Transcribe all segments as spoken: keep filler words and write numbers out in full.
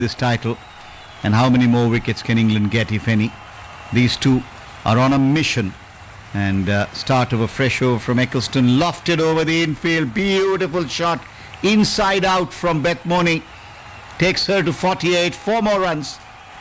this title, and how many more wickets can England get, if any? These two are on a mission. And uh, start of a fresh over from Eccleston, lofted over the infield, beautiful shot, inside out from Beth Mooney, takes her to forty-eight, four more runs.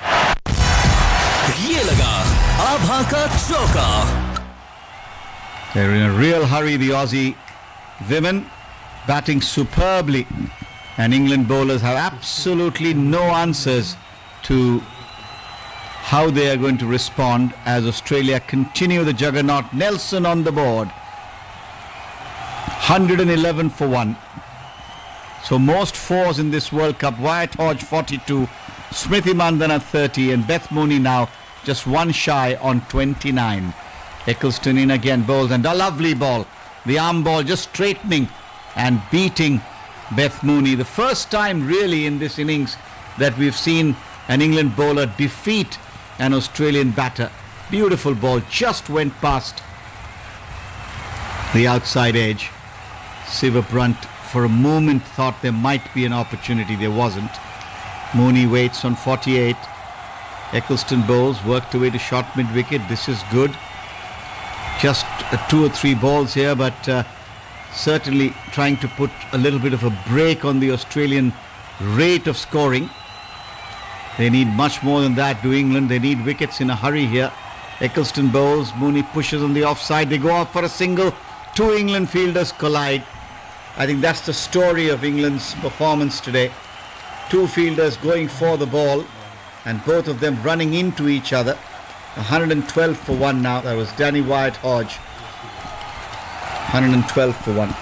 ये लगा आभा का चौका. They're in a real hurry, the Aussie women, batting superbly, and England bowlers have absolutely no answers to how they are going to respond as Australia continue the juggernaut. Nelson on the board, one hundred eleven for one. So most fours in this World Cup. Wyatt Hodge forty-two, Smriti Mandhana thirty, and Beth Mooney now just one shy on twenty-nine. Eccleston in again, bowls, and a lovely ball. The arm ball just straightening and beating Beth Mooney. The first time really in this innings that we've seen an England bowler defeat an Australian batter. Beautiful ball, just went past the outside edge. Siva Brunt for a moment thought there might be an opportunity. There wasn't. Mooney waits on forty-eight. Eccleston bowls, worked away to short mid-wicket. This is good. Just uh, two or three balls here, but uh, certainly trying to put a little bit of a break on the Australian rate of scoring. They need much more than that, do England. They need wickets in a hurry here. Eccleston bowls, Mooney pushes on the offside. They go off for a single. Two England fielders collide. I think that's the story of England's performance today. Two fielders going for the ball and both of them running into each other. one hundred twelve for one now. That was Danny Wyatt Hodge. one hundred twelve for one.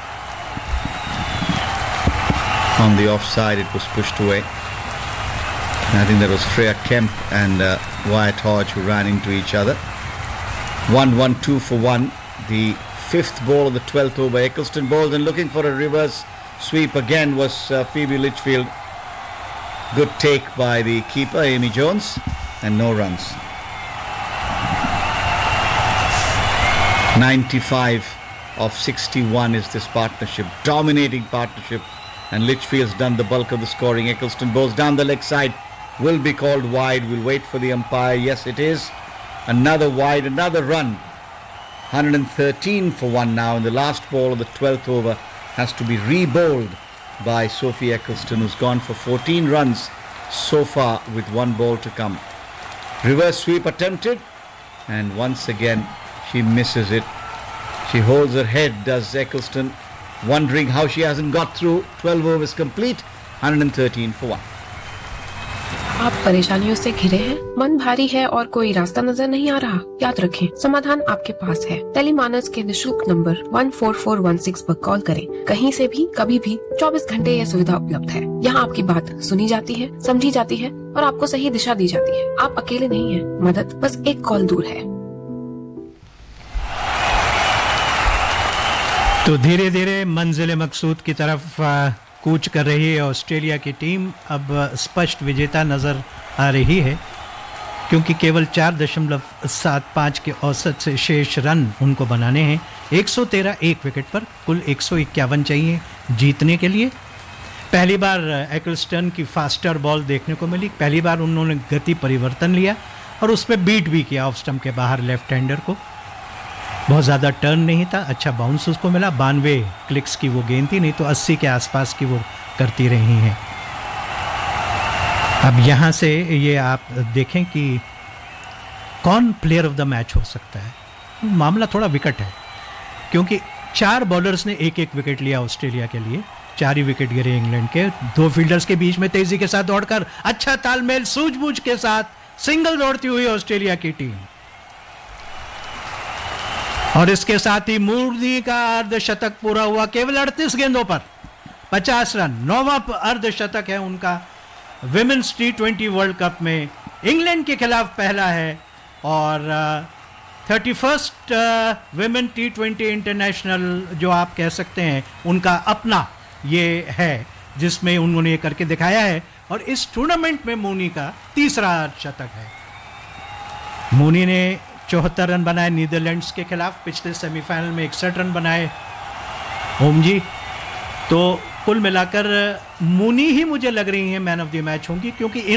On the offside, it was pushed away. I think that was Freya Kemp and uh, Wyatt Hodge who ran into each other. one one two for one. The fifth ball of the twelfth over. Eccleston bowls, and looking for a reverse sweep again was uh, Phoebe Litchfield. Good take by the keeper, Amy Jones, and no runs. ninety-five of sixty-one is this partnership. Dominating partnership. And Litchfield's done the bulk of the scoring. Eccleston bowls down the leg side. Will be called wide. We'll wait for the umpire. Yes, it is. Another wide, another run. one hundred thirteen for one now. And the last ball of the twelfth over has to be re-bowled by Sophie Eccleston, who's gone for fourteen runs so far with one ball to come. Reverse sweep attempted. And once again, she misses it. She holds her head, does Eccleston, wondering how she hasn't got through. twelve overs complete. one hundred thirteen for one. आप परेशानियों से घिरे हैं, मन भारी है और कोई रास्ता नजर नहीं आ रहा? याद रखें, समाधान आपके पास है. टेलीमानस के निशुल्क number one four four one six पर कॉल करें. कहीं से भी, कभी भी, चौबीस घंटे यह सुविधा उपलब्ध है. यहाँ आपकी बात सुनी जाती है, समझी जाती है और आपको सही दिशा दी जाती है. आप अकेले नहीं हैं. मदद बस एक कॉल दूर है. तो धीरे धीरे मंजिल मकसूद की तरफ कूच कर रही है ऑस्ट्रेलिया की टीम. अब स्पष्ट विजेता नज़र आ रही है, क्योंकि केवल चार दशमलव सात पाँच के औसत से शेष रन उनको बनाने हैं. एक सौ तेरह एक विकेट पर, कुल एक सौ इक्यावन चाहिए जीतने के लिए. पहली बार एक्लस्टन की फास्टर बॉल देखने को मिली. पहली बार उन्होंने गति परिवर्तन लिया और उस पर बीट भी किया ऑफ स्टंप के बाहर लेफ्ट हैंडर को. बहुत ज़्यादा टर्न नहीं था, अच्छा बाउंस उसको मिला. बानवे क्लिक्स की वो गेंद थी, नहीं तो अस्सी के आसपास की वो करती रही हैं. अब यहाँ से ये आप देखें कि कौन प्लेयर ऑफ द मैच हो सकता है. मामला थोड़ा विकट है, क्योंकि चार बॉलर्स ने एक एक विकेट लिया ऑस्ट्रेलिया के लिए. चार ही विकेट गिरे इंग्लैंड के. दो फील्डर्स के बीच में तेजी के साथ दौड़कर अच्छा तालमेल, सूझबूझ के साथ सिंगल दौड़ती हुई ऑस्ट्रेलिया की टीम. और इसके साथ ही मूर्ति का अर्धशतक पूरा हुआ केवल अड़तीस गेंदों पर, पचास रन. नौवां अर्धशतक है उनका women's T twenty world cup में. इंग्लैंड के खिलाफ पहला है और thirty first women T twenty international जो आप कह सकते हैं उनका अपना ये है, जिसमें उन्होंने ये करके दिखाया है. और इस टूर्नामेंट में मूनी का तीसरा अर्धशतक है. मूनी ने चौहत्तर रन बनाए नीदरलैंड्स के खिलाफ. पिछले सेमीफाइनल में इकसठ रन बनाए ओम जी. तो कुल मिलाकर मुनी ही मुझे लग रही है मैन ऑफ द मैच होंगी, क्योंकि